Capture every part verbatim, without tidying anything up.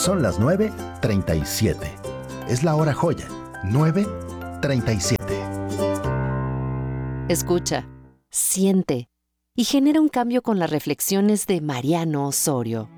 Son las nueve treinta y siete. Es la hora joya. nueve treinta y siete. Escucha, siente y genera un cambio con las reflexiones de Mariano Osorio.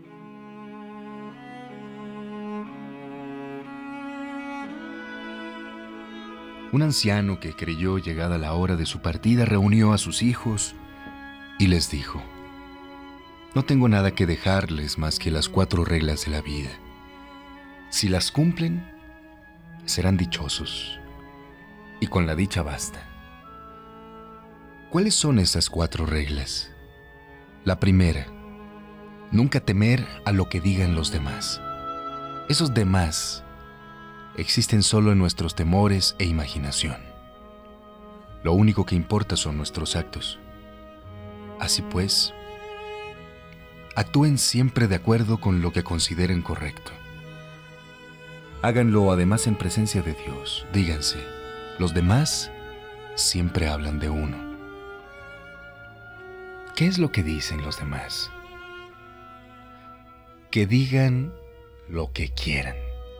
Un anciano que creyó llegada la hora de su partida reunió a sus hijos y les dijo: no tengo nada que dejarles más que las cuatro reglas de la vida. Si las cumplen, serán dichosos, y con la dicha basta. ¿Cuáles son esas cuatro reglas? La primera: nunca temer a lo que digan los demás. Esos demás existen solo en nuestros temores e imaginación. Lo único que importa son nuestros actos. Así pues, actúen siempre de acuerdo con lo que consideren correcto. Háganlo además en presencia de Dios. Díganse: los demás siempre hablan de uno. ¿Qué es lo que dicen los demás? Que digan lo que quieran.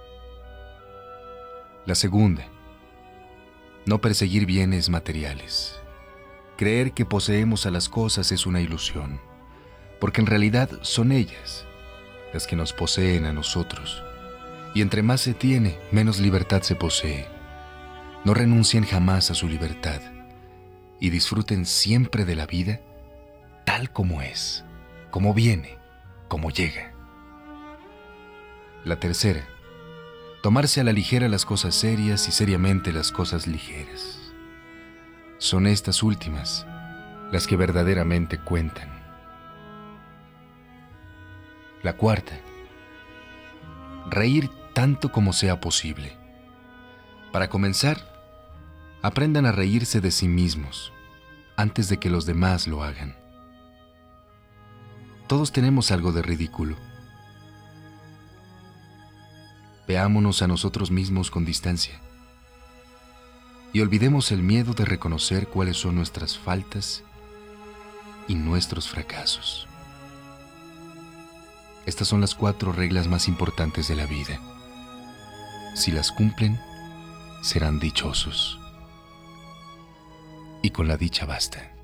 La segunda: no perseguir bienes materiales. Creer que poseemos a las cosas es una ilusión, porque en realidad son ellas las que nos poseen a nosotros. Y entre más se tiene, menos libertad se posee. No renuncien jamás a su libertad y disfruten siempre de la vida tal como es, como viene, como llega. La tercera: tomarse a la ligera las cosas serias y seriamente las cosas ligeras. Son estas últimas las que verdaderamente cuentan. La cuarta: reír tanto como sea posible. Para comenzar, aprendan a reírse de sí mismos antes de que los demás lo hagan. Todos tenemos algo de ridículo. Veámonos a nosotros mismos con distancia y olvidemos el miedo de reconocer cuáles son nuestras faltas y nuestros fracasos. Estas son las cuatro reglas más importantes de la vida. Si las cumplen, serán dichosos. Y con la dicha basta.